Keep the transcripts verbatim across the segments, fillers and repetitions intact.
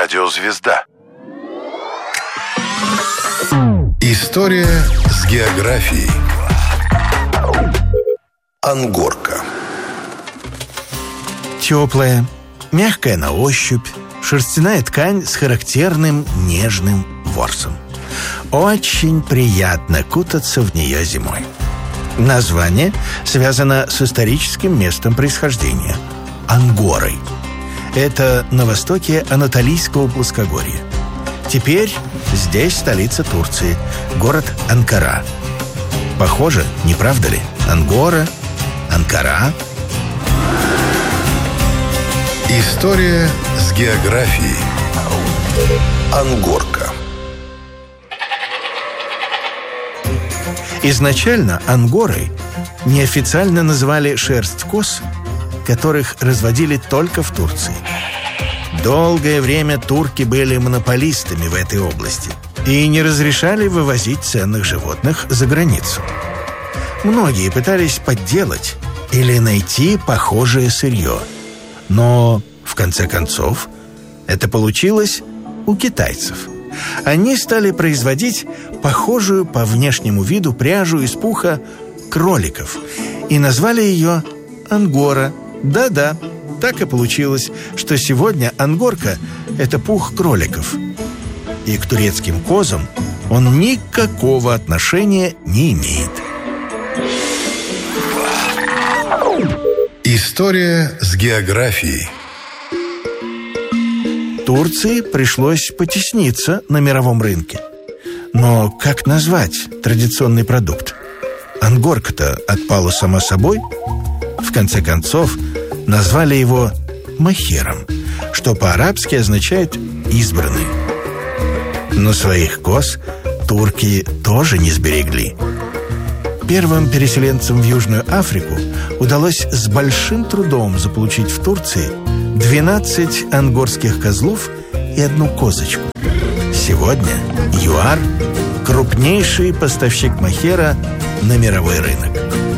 Радио «Звезда». История с географией. Ангорка. Теплая, мягкая на ощупь, шерстяная ткань с характерным нежным ворсом. Очень приятно кутаться в нее зимой. Название связано с историческим местом происхождения – Ангорой. Это на востоке Анатолийского плоскогорья. Теперь здесь столица Турции, город Анкара. Похоже, не правда ли? Ангора, Анкара. История с географией. Ангорка. Изначально Ангорой неофициально называли шерсть коз, которых разводили только в Турции. Долгое время турки были монополистами в этой области и не разрешали вывозить ценных животных за границу. Многие пытались подделать или найти похожее сырье, но, в конце концов, это получилось у китайцев. Они стали производить похожую по внешнему виду пряжу из пуха кроликов и назвали ее Ангора. Да-да, так и получилось, что сегодня ангорка – это пух кроликов. И к турецким козам он никакого отношения не имеет. История с географией. Турции пришлось потесниться на мировом рынке. Но как назвать традиционный продукт? Ангорка-то отпала сама собой. В конце концов, назвали его махером, что по-арабски означает «избранный». Но своих коз турки тоже не сберегли. Первым переселенцам в Южную Африку удалось с большим трудом заполучить в Турции двенадцать ангорских козлов и одну козочку. Сегодня ЮАР – крупнейший поставщик махера на мировой рынок.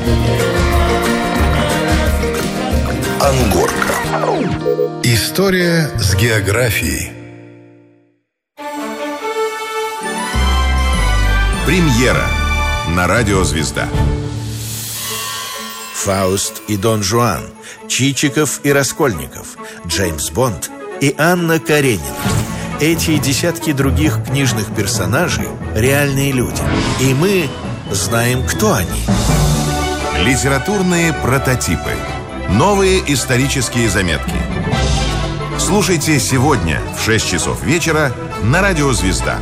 Ангорка. История с географией. Премьера на Радио «Звезда». Фауст и Дон Жуан, Чичиков и Раскольников, Джеймс Бонд и Анна Каренина. Эти и десятки других книжных персонажей – реальные люди. И мы знаем, кто они. Литературные прототипы. Новые исторические заметки. Слушайте сегодня в шесть часов вечера на Радио «Звезда».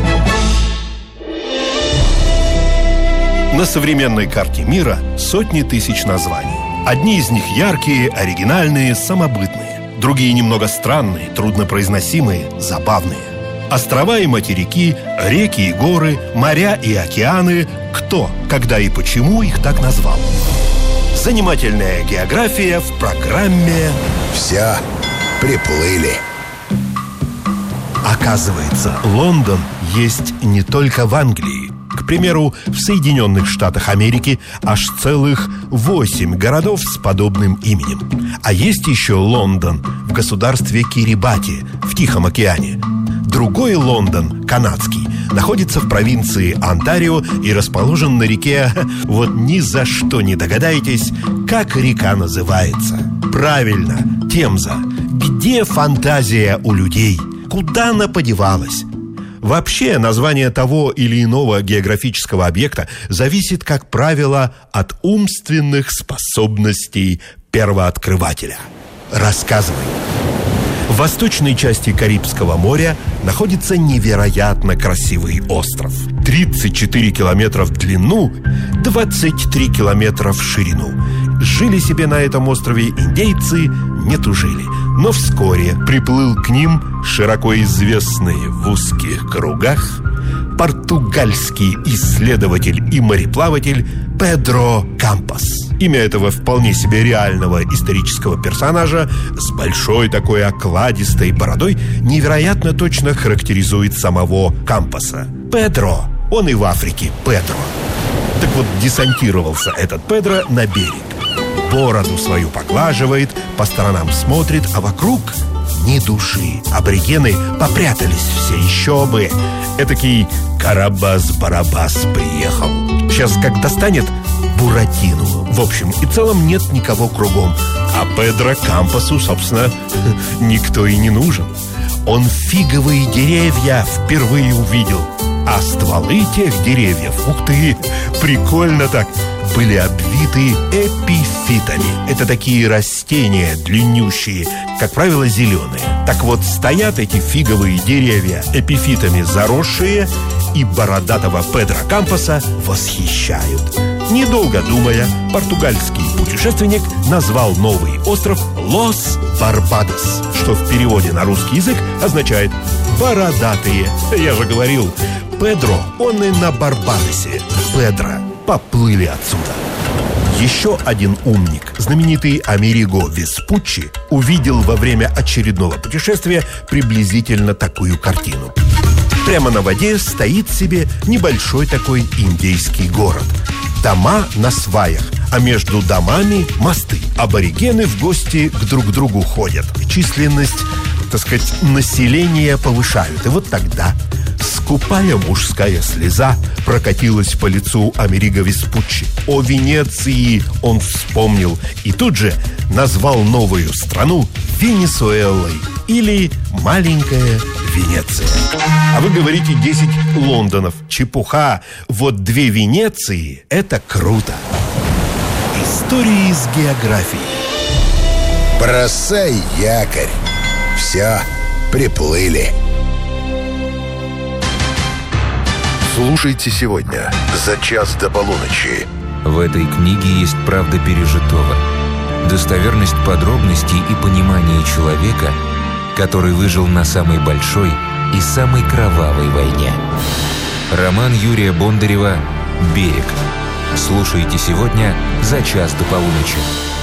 На современной карте мира сотни тысяч названий. Одни из них яркие, оригинальные, самобытные. Другие немного странные, труднопроизносимые, забавные. Острова и материки, реки и горы, моря и океаны. Кто, когда и почему их так назвал? Занимательная география в программе Все приплыли. Оказывается, Лондон есть не только в Англии. К примеру, в Соединенных Штатах Америки аж целых восемь городов с подобным именем. А есть еще Лондон в государстве Кирибати в Тихом океане. Другой Лондон, канадский, находится в провинции Онтарио и расположен на реке, вот ни за что не догадаетесь, как река называется. Правильно, Темза. Где фантазия у людей? Куда она подевалась? Вообще, название того или иного географического объекта зависит, как правило, от умственных способностей первооткрывателя. Рассказывай. В восточной части Карибского моря находится невероятно красивый остров. тридцать четыре километра в длину, двадцать три километра в ширину. Жили себе на этом острове индейцы, не тужили. Но вскоре приплыл к ним широко известный в узких кругах португальский исследователь и мореплаватель Педро Кампос. Имя этого вполне себе реального исторического персонажа с большой такой окладистой бородой невероятно точно характеризует самого Кампоса. Педро, он и в Африке Педро. Так вот, десантировался этот Педро на берег. Бороду свою поглаживает, по сторонам смотрит, а вокруг ни души. Аборигены попрятались все, еще бы. Этакий Карабас-Барабас приехал. Сейчас как достанет Буратино. В общем и целом нет никого кругом. А Педро Кампосу, собственно, никто и не нужен. Он фиговые деревья впервые увидел. А стволы тех деревьев, ух ты, прикольно так, были обвиты эпифитами. Это такие растения длиннющие, как правило, зеленые. Так вот, стоят эти фиговые деревья эпифитами заросшие, и бородатого Педро Кампоса восхищают. Недолго думая, португальский путешественник назвал новый остров Лос-Барбадос, что в переводе на русский язык означает «бородатые». Я же говорил, Педро, он и на Барбадосе. Педро, поплыли отсюда. Еще один умник, знаменитый Америго Веспуччи, увидел во время очередного путешествия приблизительно такую картину. Прямо на воде стоит себе небольшой такой индейский город. Дома на сваях, а между домами мосты. Аборигены в гости к друг другу ходят. Численность, так сказать, населения повышают. И вот тогда скупая мужская слеза прокатилась по лицу Америго Веспуччи. О Венеции он вспомнил и тут же назвал новую страну Венесуэлой, или «Маленькая Венеция». А вы говорите десять Лондонов. Чепуха. Вот две Венеции – это круто. Истории с географией. Бросай якорь. Все, приплыли. Слушайте сегодня «За час до полуночи». В этой книге есть правда пережитого, достоверность подробностей и понимание человека, который выжил на самой большой и самой кровавой войне. Роман Юрия Бондарева «Берег». Слушайте сегодня «За час до полуночи».